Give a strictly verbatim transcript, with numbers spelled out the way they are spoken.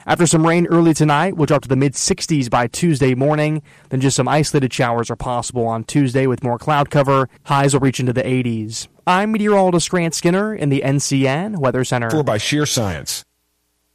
After some rain early tonight, we'll drop to the mid-sixties by Tuesday morning. Then just some isolated showers are possible on Tuesday with more cloud cover. Highs will reach into the eighties. I'm meteorologist Grant Skinner in the N C N Weather Center. For by Sheer Science.